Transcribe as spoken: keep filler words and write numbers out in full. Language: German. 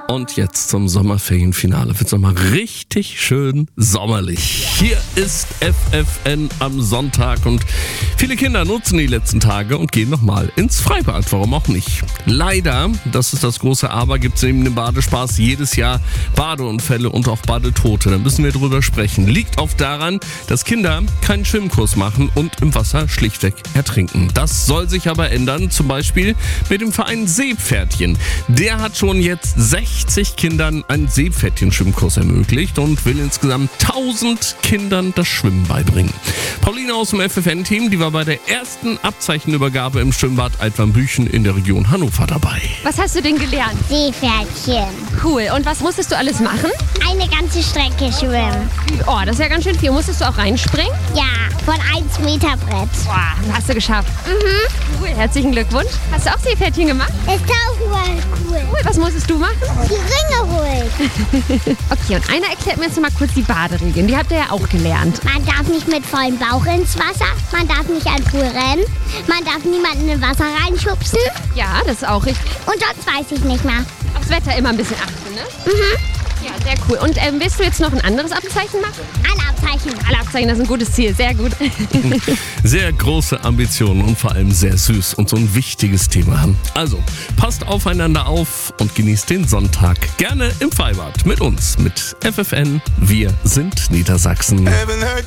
Und jetzt zum Sommerferienfinale. Wird's nochmal richtig schön sommerlich. Hier ist F F N am Sonntag und viele Kinder nutzen die letzten Tage und gehen nochmal ins Freibad. Warum auch nicht? Leider, das ist das große Aber, gibt es neben dem Badespaß jedes Jahr Badeunfälle und auch Badetote. Da müssen wir drüber sprechen. Liegt oft daran, dass Kinder keinen Schwimmkurs machen und im Wasser schlichtweg ertrinken. Das soll sich aber ändern, zum Beispiel mit dem Verein Seepferdchen. Der hat schon jetzt sechzig Kindern einen Seepferdchen-Schwimmkurs ermöglicht und will insgesamt tausend Kindern das Schwimmen beibringen. Pauline aus dem F F N-Team, die war bei der ersten Abzeichenübergabe im Schwimmbad Altwarmbüchen in der Region Hannover dabei. Was hast du denn gelernt? Seepferdchen. Cool. Und was musstest du alles machen? Eine ganze Strecke schwimmen. Oh, das ist ja ganz schön viel. Musstest du auch reinspringen? Ja, von eins Meter Brett. Boah, hast du geschafft. Mhm. Cool, herzlichen Glückwunsch. Hast du auch Seepferdchen gemacht? Ist auch mal cool. Cool, was musstest du machen? Die Ringe holen. Okay, und einer erklärt mir jetzt noch mal kurz die Baderegeln. Die habt ihr ja auch gelernt. Man darf nicht mit vollem Bauch ins Wasser. Man darf nicht an den Pool rennen. Man darf niemanden in Wasser reinschubsen. Ja, das ist auch richtig. Und sonst weiß ich nicht mehr. Aufs Wetter immer ein bisschen achten, ne? Mhm. Ja, sehr cool. Und ähm, willst du jetzt noch ein anderes Abzeichen machen? Alle Abzeichen. Alle Abzeichen, das ist ein gutes Ziel. Sehr gut. Sehr große Ambitionen und vor allem sehr süß und so ein wichtiges Thema haben. Also, passt aufeinander auf und genießt den Sonntag. Gerne im Freibad mit uns, mit F F N. Wir sind Niedersachsen. Haven't heard